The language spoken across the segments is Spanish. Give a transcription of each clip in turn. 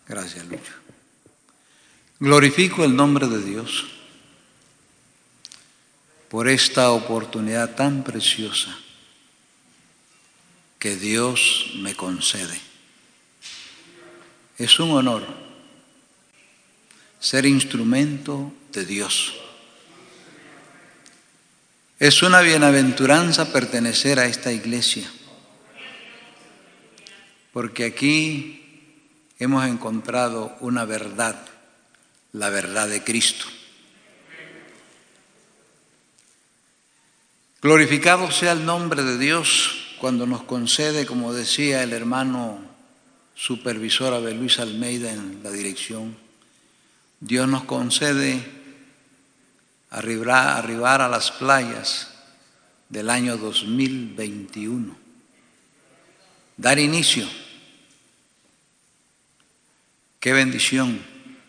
Gracias, Lucho. Glorifico el nombre de Dios por esta oportunidad tan preciosa que Dios me concede. Es un honor ser instrumento de Dios. Es una bienaventuranza pertenecer a esta iglesia, porque aquí hemos encontrado una verdad, la verdad de Cristo. Glorificado sea el nombre de Dios cuando nos concede, como decía el hermano supervisor Abel Luis Almeida en la dirección, Dios nos concede arribar a las playas del año 2021, dar inicio. ¡Qué bendición!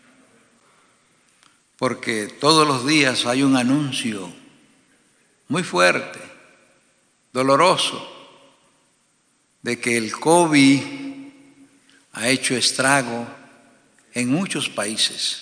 Porque todos los días hay un anuncio muy fuerte, doloroso, de que el COVID ha hecho estrago en muchos países.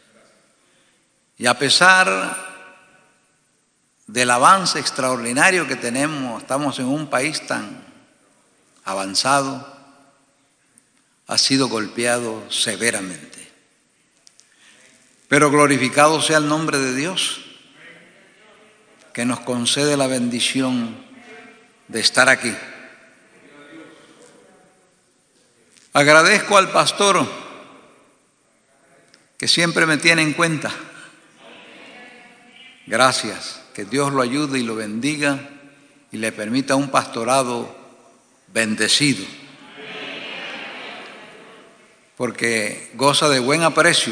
Y a pesar del avance extraordinario que tenemos, estamos en un país tan avanzado, ha sido golpeado severamente. Pero glorificado sea el nombre de Dios, que nos concede la bendición de estar aquí. Agradezco al pastor que siempre me tiene en cuenta. Gracias, que Dios lo ayude y lo bendiga y le permita un pastorado bendecido, porque goza de buen aprecio.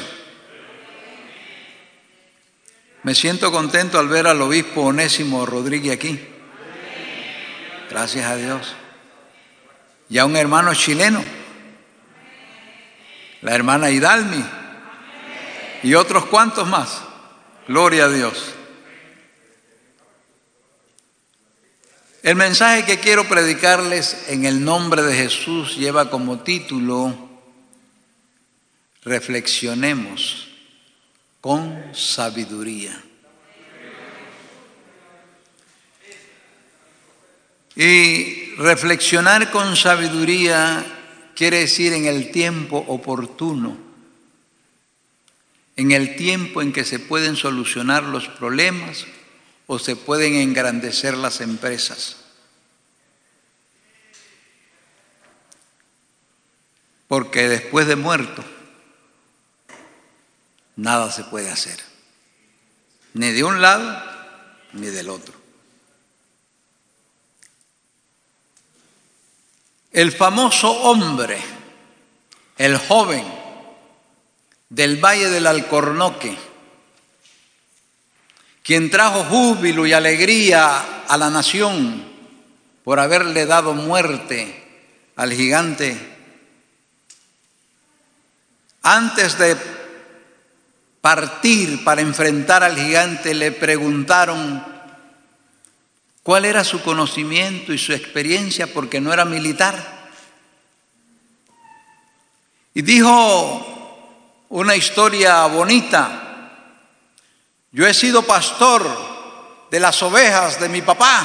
Me siento contento al ver al obispo Onésimo Rodríguez aquí. Gracias a Dios. Y a un hermano chileno, la hermana Hidalmi, y otros cuantos más. Gloria a Dios. El mensaje que quiero predicarles en el nombre de Jesús lleva como título: Reflexionemos con sabiduría. Y reflexionar con sabiduría quiere decir en el tiempo oportuno, en el tiempo en que se pueden solucionar los problemas o se pueden engrandecer las empresas. Porque después de muerto, nada se puede hacer, ni de un lado ni del otro. El famoso hombre, el joven del Valle del Alcornoque, quien trajo júbilo y alegría a la nación por haberle dado muerte al gigante, antes de partir para enfrentar al gigante, le preguntaron cuál era su conocimiento y su experiencia, porque no era militar. Y dijo una historia bonita: yo he sido pastor de las ovejas de mi papá.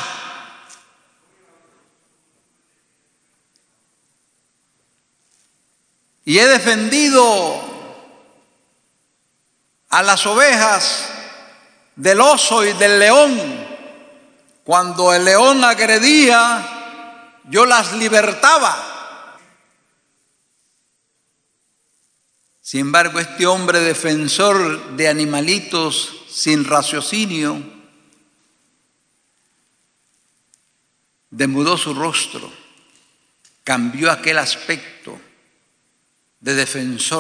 Y he defendido a las ovejas del oso y del león. Cuando el león agredía, yo las libertaba. Sin embargo, este hombre defensor de animalitos sin raciocinio demudó su rostro, cambió aquel aspecto de defensor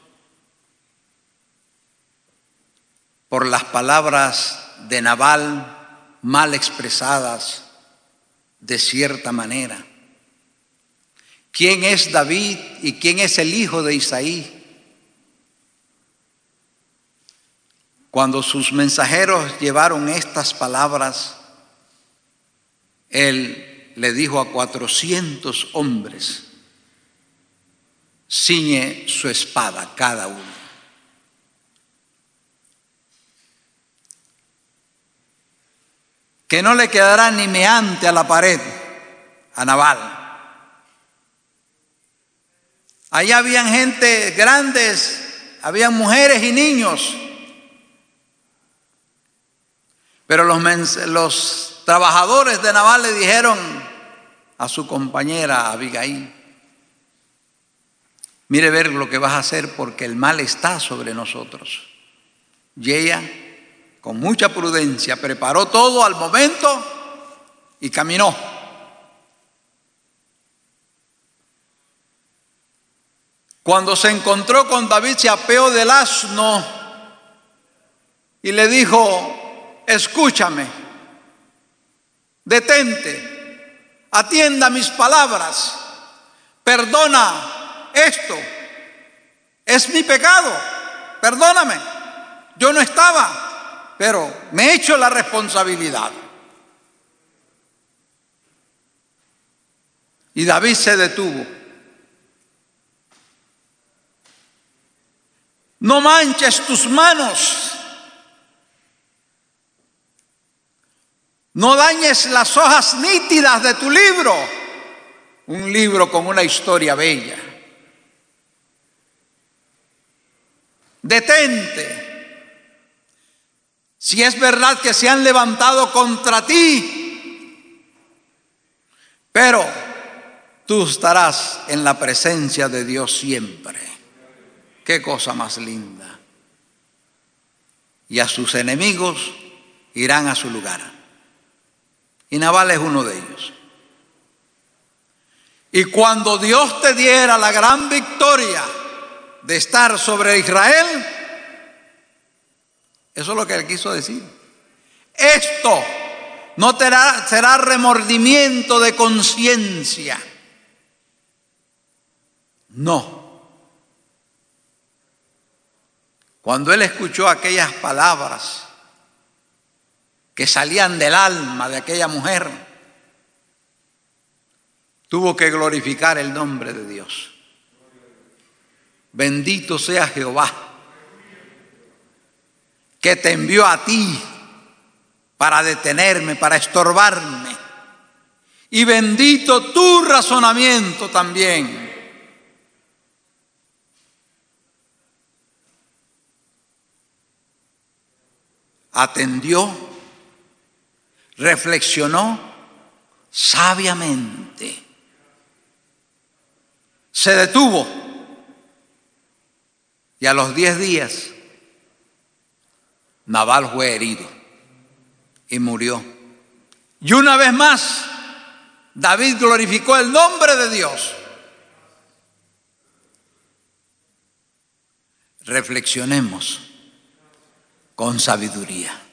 por las palabras de Nabal mal expresadas de cierta manera. ¿Quién es David y quién es el hijo de Isaí? Cuando sus mensajeros llevaron estas palabras, él le dijo a 400 hombres: ciñe su espada cada uno. Que no le quedará ni meante a la pared a Nabal. Allá habían gente grandes, habían mujeres y niños. Pero los trabajadores de Nabal le dijeron a su compañera Abigail: mire ver lo que vas a hacer porque el mal está sobre nosotros. Y ella, con mucha prudencia, preparó todo al momento y caminó. Cuando se encontró con David, se apeó del asno y le dijo: escúchame, detente, atienda mis palabras, perdona esto, es mi pecado, perdóname, yo no estaba, pero me he hecho la responsabilidad. Y David se detuvo. No manches tus manos, no dañes las hojas nítidas de tu libro, un libro con una historia bella. Detente. Si es verdad que se han levantado contra ti, pero tú estarás en la presencia de Dios siempre. Qué cosa más linda. Y a sus enemigos irán a su lugar. Y Nabal es uno de ellos. Y cuando Dios te diera la gran victoria de estar sobre Israel, eso es lo que él quiso decir. Esto no será remordimiento de conciencia. No. Cuando él escuchó aquellas palabras que salían del alma de aquella mujer, tuvo que glorificar el nombre de Dios. Bendito sea Jehová, que te envió a ti para detenerme, para estorbarme. Y bendito tu razonamiento también. Atendió, reflexionó sabiamente, se detuvo y a los 10 días Nabal fue herido y murió. Y una vez más David glorificó el nombre de Dios. Reflexionemos con sabiduría.